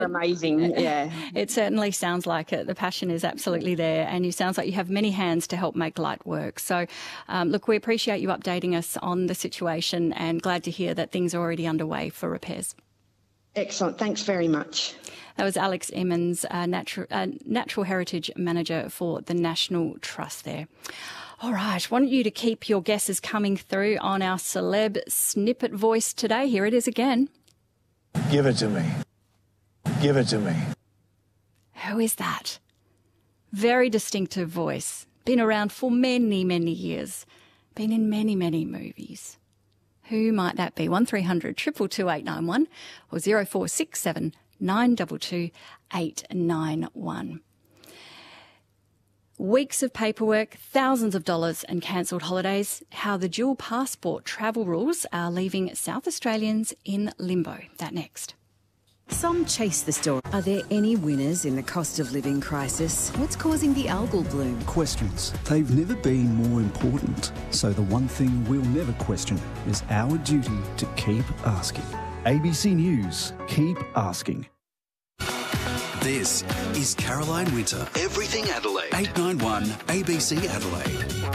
amazing, yeah. It certainly sounds like it. The passion is absolutely there, and it sounds like you have many hands to help make light work. So, look, we appreciate you updating us on the situation and glad to hear that things are already underway for repairs. Excellent. Thanks very much. That was Alex Emmons, Natural Heritage Manager for the National Trust there. All right, want you to keep your guesses coming through on our celeb snippet voice today. Here it is again. Give it to me. Give it to me. Who is that? Very distinctive voice. Been around for many, many years. Been in many, many movies. Who might that be? 1300 222 891 or 0467 922 891. Weeks of paperwork, thousands of dollars and cancelled holidays. How the dual passport travel rules are leaving South Australians in limbo. That next. Some chase the story. Are there any winners in the cost of living crisis? What's causing the algal bloom? Questions. They've never been more important. So the one thing we'll never question is our duty to keep asking. ABC News. Keep asking. This is Caroline Winter. Everything Adelaide. 891 ABC Adelaide.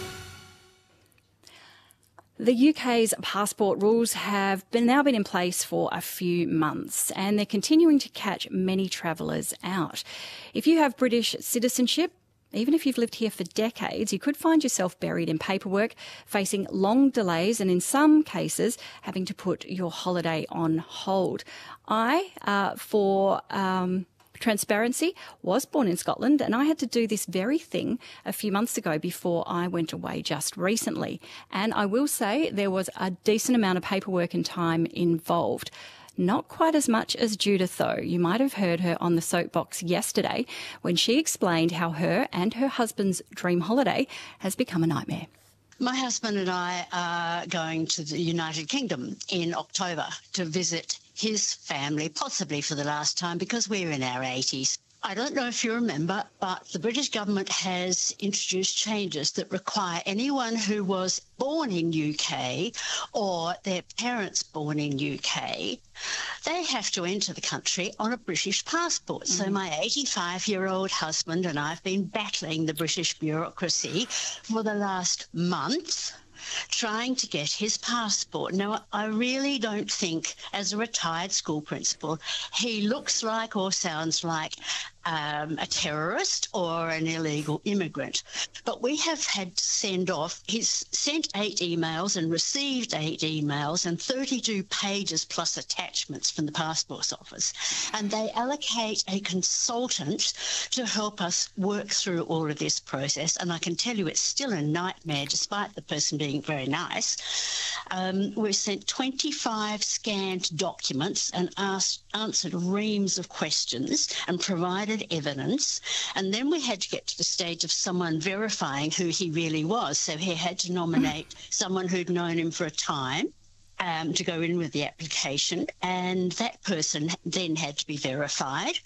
The UK's passport rules have now been in place for a few months, and they're continuing to catch many travellers out. If you have British citizenship, even if you've lived here for decades, you could find yourself buried in paperwork, facing long delays and in some cases having to put your holiday on hold. For transparency, was born in Scotland, and I had to do this very thing a few months ago before I went away just recently. And I will say there was a decent amount of paperwork and time involved. Not quite as much as Judith, though. You might have heard her on the soapbox yesterday when she explained how her and her husband's dream holiday has become a nightmare. My husband and I are going to the United Kingdom in October to visit his family, possibly for the last time, because we're in our 80s. I don't know if you remember, but the British government has introduced changes that require anyone who was born in UK or their parents born in UK, they have to enter the country on a British passport. So my 85-year-old husband and I have been battling the British bureaucracy for the last month, trying to get his passport. Now, I really don't think, as a retired school principal, he looks like or sounds like a terrorist or an illegal immigrant. But we have had to send off, he's sent 8 emails and received 8 emails and 32 pages plus attachments from the Passport Office. And they allocate a consultant to help us work through all of this process. And I can tell you it's still a nightmare, despite the person being very nice. We've sent 25 scanned documents and answered reams of questions and provided evidence, and then we had to get to the stage of someone verifying who he really was. So he had to nominate someone who'd known him for a time to go in with the application, and that person then had to be verified.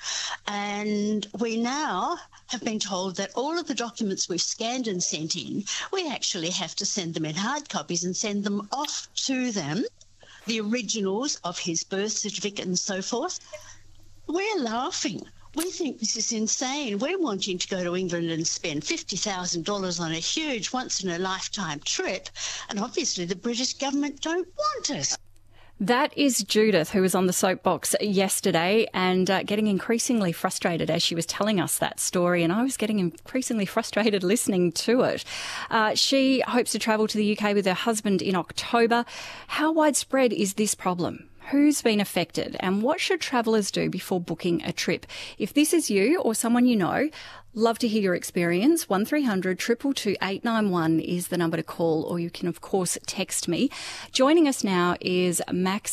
And we now have been told that all of the documents we've scanned and sent in, we actually have to send them in hard copies and send them off to them, the originals of his birth certificate and so forth. We're laughing. We think this is insane. We're wanting to go to England and spend $50,000 on a huge once-in-a-lifetime trip, and obviously the British government don't want us. That is Judith, who was on the soapbox yesterday and getting increasingly frustrated as she was telling us that story, and I was getting increasingly frustrated listening to it. She hopes to travel to the UK with her husband in October. How widespread is this problem? Who's been affected, and what should travellers do before booking a trip? If this is you or someone you know, love to hear your experience. 1300 222 891 is the number to call, or you can, of course, text me. Joining us now is Max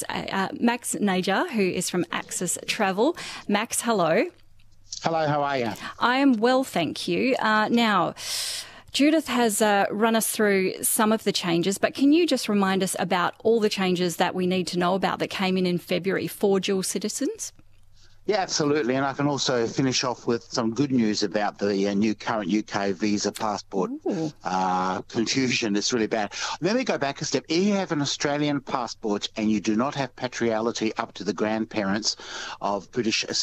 Najar, who is from Access Travel. Max, hello. Hello, how are you? I am well, thank you. Now, Judith has run us through some of the changes, but can you just remind us about all the changes that we need to know about that came in February for dual citizens? Yeah, absolutely. And I can also finish off with some good news about the new current UK visa passport confusion. It's really bad. Let me go back a step. If you have an Australian passport and you do not have patriality up to the grandparents of British